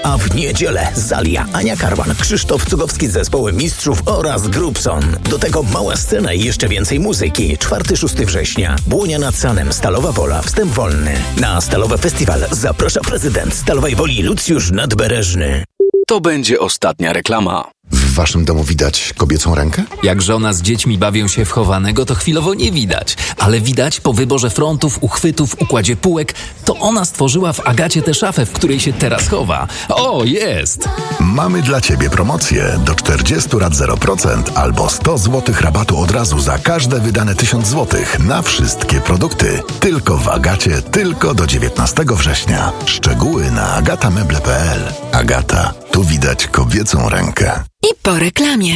A w niedzielę Zalia, Ania Karwan, Krzysztof Cugowski z zespołem mistrzów oraz Grupson. Do tego mała scena i jeszcze więcej muzyki. 4-6 września. Błonia nad Sanem, Stalowa Wola, wstęp wolny. Na Stalowy Festiwal zaprasza prezydent Stalowej Woli Lucjusz Nadbereżny. To będzie ostatnia reklama. W waszym domu widać kobiecą rękę? Jak żona z dziećmi bawią się w chowanego, to chwilowo nie widać. Ale widać po wyborze frontów, uchwytów, układzie półek, to ona stworzyła w Agacie tę szafę, w której się teraz chowa. O, jest! Mamy dla ciebie promocję. Do 40 lat 0% albo 100 zł rabatu od razu za każde wydane 1000 zł na wszystkie produkty. Tylko w Agacie, tylko do 19 września. Szczegóły na agatameble.pl. Agata, tu widać kobiecą rękę. I po reklamie.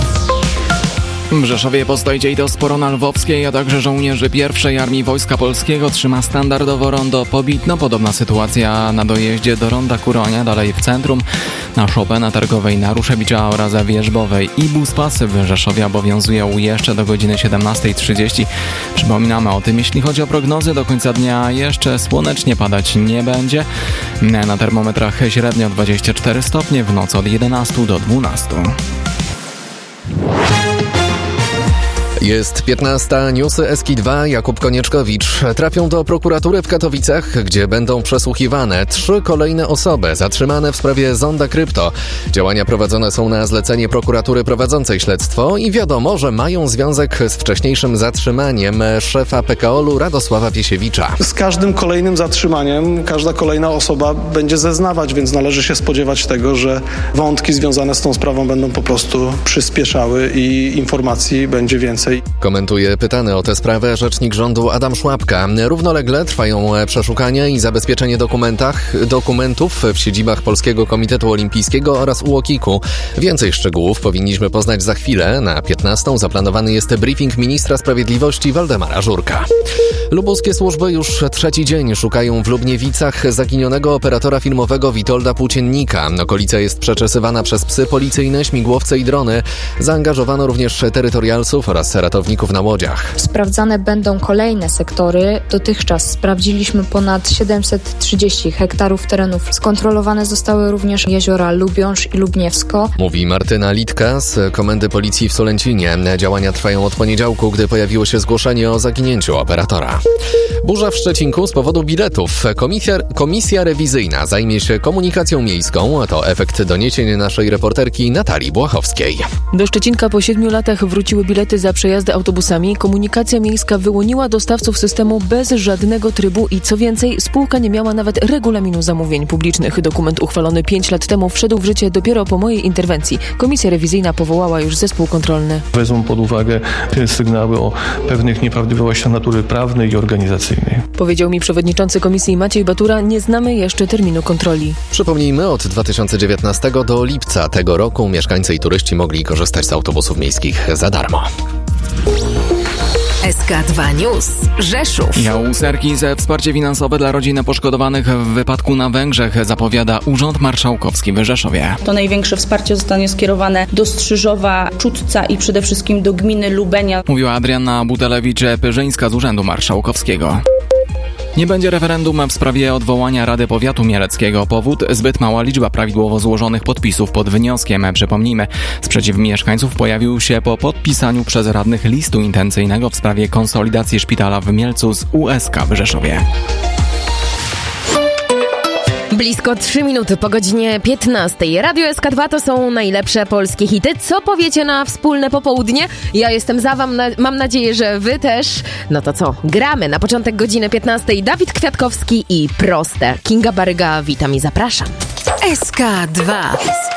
W Rzeszowie postojdzie i do Sporona Lwowskiej, a także żołnierzy I Armii Wojska Polskiego trzyma standardowo rondo Pobitno. Podobna sytuacja na dojeździe do ronda Kuronia, dalej w centrum, na Chopina Targowej, na Ruszewicza oraz Wierzbowej. I buspasy w Rzeszowie obowiązują jeszcze do godziny 17:30. Przypominamy o tym, jeśli chodzi o prognozy, do końca dnia jeszcze słonecznie padać nie będzie. Na termometrach średnio 24 stopnie, w nocy od 11 do 12. Jest 15. Newsy Eski2. Jakub Konieczkowicz. Trafią do prokuratury w Katowicach, gdzie będą przesłuchiwane 3 kolejne osoby zatrzymane w sprawie Zonda Krypto. Działania prowadzone są na zlecenie prokuratury prowadzącej śledztwo i wiadomo, że mają związek z wcześniejszym zatrzymaniem szefa PKOL-u Radosława Piesiewicza. Z każdym kolejnym zatrzymaniem każda kolejna osoba będzie zeznawać, więc należy się spodziewać tego, że wątki związane z tą sprawą będą po prostu przyspieszały i informacji będzie więcej. Komentuje pytany o tę sprawę rzecznik rządu Adam Szłapka. Równolegle trwają przeszukania i zabezpieczenie dokumentów w siedzibach Polskiego Komitetu Olimpijskiego oraz UOKiK-u. Więcej szczegółów powinniśmy poznać za chwilę. Na 15 zaplanowany jest briefing ministra sprawiedliwości Waldemara Żurka. Lubuskie służby już 3. dzień szukają w Lubniewicach zaginionego operatora filmowego Witolda Płóciennika. Okolica jest przeczesywana przez psy policyjne, śmigłowce i drony. Zaangażowano również terytorialsów oraz ratowników na łodziach. Sprawdzane będą kolejne sektory. Dotychczas sprawdziliśmy ponad 730 hektarów terenów. Skontrolowane zostały również jeziora Lubiąż i Lubniewsko. Mówi Martyna Litka z Komendy Policji w Solęcinie. Działania trwają od poniedziałku, gdy pojawiło się zgłoszenie o zaginięciu operatora. Burza w Szczecinku z powodu biletów. Komisja rewizyjna zajmie się komunikacją miejską. To efekt doniesień naszej reporterki Natalii Błachowskiej. Do Szczecinka po 7 latach wróciły bilety za przejazdy autobusami. Komunikacja miejska wyłoniła dostawców systemu bez żadnego trybu i co więcej, spółka nie miała nawet regulaminu zamówień publicznych. Dokument uchwalony 5 lat temu wszedł w życie dopiero po mojej interwencji. Komisja rewizyjna powołała już zespół kontrolny. Wezmą pod uwagę te sygnały o pewnych nieprawidłowościach natury prawnej i organizacyjnej. Powiedział mi przewodniczący komisji Maciej Batura, nie znamy jeszcze terminu kontroli. Przypomnijmy, od 2019 do lipca tego roku mieszkańcy i turyści mogli korzystać z autobusów miejskich za darmo. SK2 News. Rzeszów. Usterki ze wsparcie finansowe dla rodzin poszkodowanych w wypadku na Węgrzech zapowiada Urząd Marszałkowski w Rzeszowie. To największe wsparcie zostanie skierowane do Strzyżowa, Czudca i przede wszystkim do gminy Lubenia. Mówiła Adrianna Butelewicz-Pyrzyńska z Urzędu Marszałkowskiego. Nie będzie referendum w sprawie odwołania Rady Powiatu Mieleckiego. Powód: zbyt mała liczba prawidłowo złożonych podpisów pod wnioskiem. Przypomnijmy, sprzeciw mieszkańców pojawił się po podpisaniu przez radnych listu intencyjnego w sprawie konsolidacji szpitala w Mielcu z USK w Rzeszowie. Blisko 3 minuty po godzinie 15. Radio SK2 to są najlepsze polskie hity. Co powiecie na wspólne popołudnie? Ja jestem za wam, mam nadzieję, że wy też. No to co? Gramy na początek godziny 15. Dawid Kwiatkowski i Proste. Kinga Baryga, witam i zapraszam. SK2.